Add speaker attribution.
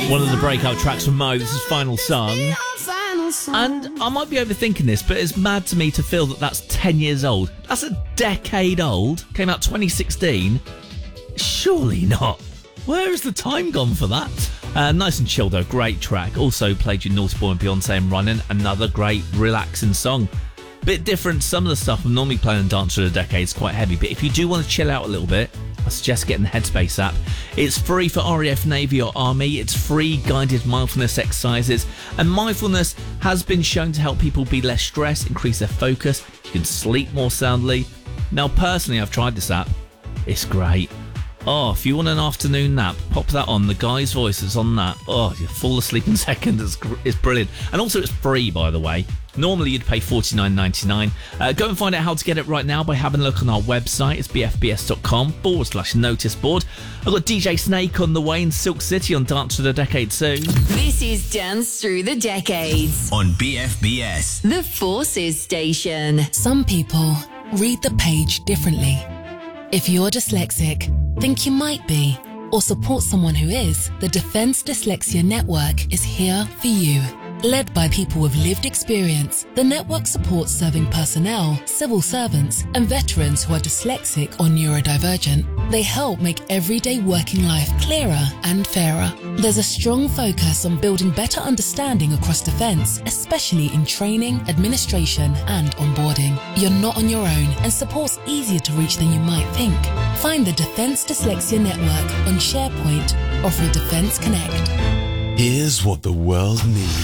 Speaker 1: One of the breakout tracks from Mo. This is Final Song. And I might be overthinking this, but it's mad to me to feel that that's 10 years old. That's a decade old. Came out 2016. Surely not. Where has the time gone for that? Nice and chill though, great track. Also played you Naughty Boy and Beyonce and Running. Another great relaxing song. Bit different, some of the stuff I'm normally playing on Dance for the Decade is quite heavy, but if you do want to chill out a little bit, I suggest getting the Headspace app. It's free for RAF, Navy or Army. It's free guided mindfulness exercises, and mindfulness has been shown to help people be less stressed, increase their focus. You can sleep more soundly. Now personally, I've tried this app. It's great. Oh, if you want an afternoon nap, pop that on. The guy's voice is on that. Oh, you fall asleep in seconds. It's brilliant. And also it's free, by the way. Normally you'd pay $49.99. Go and find out how to get it right now by having a look on our website. It's bfbs.com/notice board. I've got DJ Snake on the way in Silk City on Dance for the Decade soon.
Speaker 2: This is Dance Through the Decades
Speaker 3: on BFBS,
Speaker 2: the Forces station.
Speaker 4: Some people read the page differently. If you're dyslexic, think you might be, or support someone who is, the Defence Dyslexia Network is here for you. Led by people with lived experience, the network supports serving personnel, civil servants, and veterans who are dyslexic or neurodivergent. They help make everyday working life clearer and fairer. There's a strong focus on building better understanding across defence, especially in training, administration, and onboarding. You're not on your own, and support's easier to reach than you might think. Find the Defence Dyslexia Network on SharePoint or through Defence Connect.
Speaker 5: Here's what the world needs.